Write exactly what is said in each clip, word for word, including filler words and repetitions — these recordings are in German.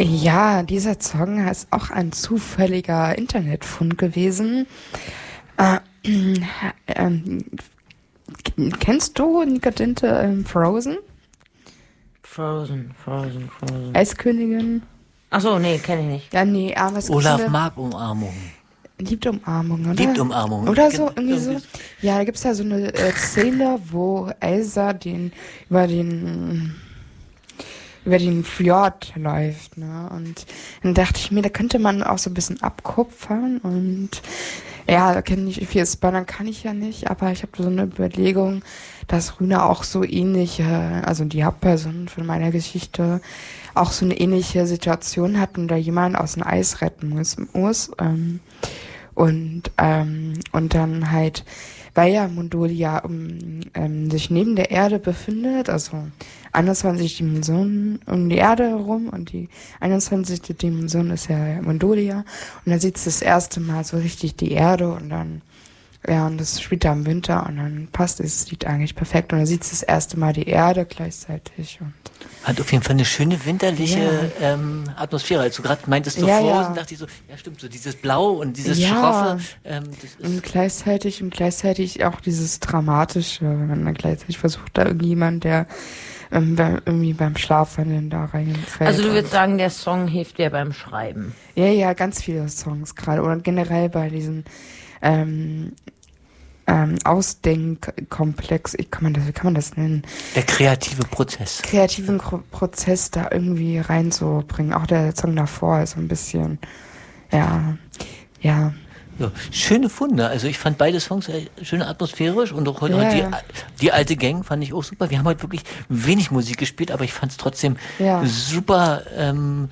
Ja, dieser Song ist auch ein zufälliger Internetfund gewesen. Äh, ähm, kennst du Nika Dinte ähm, Frozen? Frozen, Frozen, Frozen. Eiskönigin? Achso, nee, kenne ich nicht. Ja, nee, aber es Olaf gibt mag Umarmung. Liebt Umarmung, oder? Liebt Umarmung. Oder so, irgendwie so. Ja, da gibt's ja so eine äh, Szene, wo Elsa den über den über den Fjord läuft, ne? Und dann dachte ich mir, da könnte man auch so ein bisschen abkupfern und ja, da kenne ich viel spoilern kann ich ja nicht, aber ich habe so eine Überlegung, dass Rühne auch so ähnliche, also die Hauptperson von meiner Geschichte, auch so eine ähnliche Situation hat und da jemand aus dem Eis retten muss, muss ähm, und ähm, und dann halt, weil ja Mondolia um, ähm, sich neben der Erde befindet, also einundzwanzig Dimensionen um die Erde herum und die einundzwanzigste Dimension ist ja Mondolia und dann sieht es das erste Mal so richtig die Erde und dann, ja, und das spielt da im Winter und dann passt es, sieht eigentlich perfekt und dann sieht es das erste Mal die Erde gleichzeitig und Hat auf jeden Fall eine schöne winterliche Ja. ähm, Atmosphäre. Als du gerade meintest, so Ja, Frozen, ja. dachte ich so, ja stimmt, so dieses Blau und dieses Ja. Schroffe. Ähm, das ist Und gleichzeitig und gleichzeitig auch dieses Dramatische, wenn man dann gleichzeitig versucht, da irgendjemand, der ähm, bei, irgendwie beim Schlafwandeln da reinfällt. Also du und- würdest sagen, der Song hilft dir beim Schreiben. Ja, ja, ganz viele Songs gerade. Oder generell bei diesen ähm, ähm, Ausdenkkomplex, wie kann man das, wie kann man das nennen? der kreative Prozess. Kreativen Gro- Prozess da irgendwie reinzubringen. Auch der Song davor ist so ein bisschen, ja, ja. Ja, schöne Funde. Also ich fand beide Songs äh, schön atmosphärisch und auch heute Ja, die, ja. die alte Gang fand ich auch super. Wir haben heute wirklich wenig Musik gespielt, aber ich fand es trotzdem Ja. super ähm,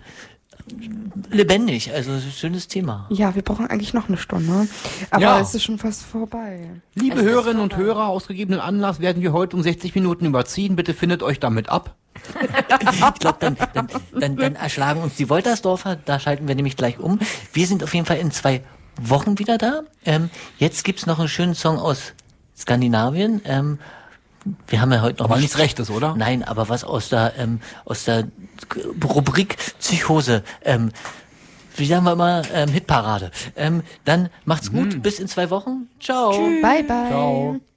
lebendig. Also schönes Thema. Ja, wir brauchen eigentlich noch eine Stunde. Aber Ja. es ist schon fast vorbei. Liebe Es ist Hörerinnen und vorbei. Hörer, aus gegebenen Anlass werden wir heute um sechzig Minuten überziehen. Bitte findet euch damit ab. Ich glaube, dann, dann, dann, dann erschlagen uns die Woltersdorfer. Da schalten wir nämlich gleich um. Wir sind auf jeden Fall in zwei Wochen wieder da. Ähm, jetzt gibt's noch einen schönen Song aus Skandinavien. Ähm, wir haben ja heute noch Aber nicht- nichts Rechtes, oder? Nein, aber was aus der ähm, aus der Rubrik Psychose. Ähm, wie sagen wir mal, ähm, Hitparade. Ähm, dann macht's gut, bis in zwei Wochen. Ciao. Bye, bye. Ciao.